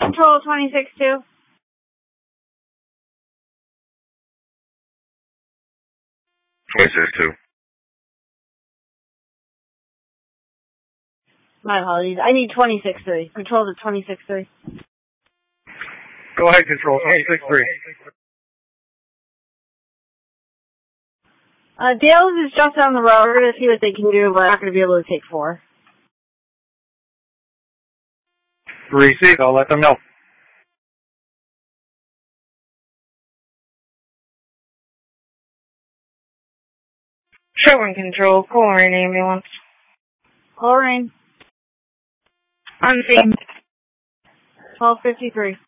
Control 26-2. My apologies. I need 26-3. Control to 26-3. Go ahead, Control 26-3. Dales is just down the road. We're going to see what they can do, but we're not going to be able to take 4. 3-6, I'll let them know. Sherwin Control, Coleraine ambulance. Coleraine. On scene. 1253.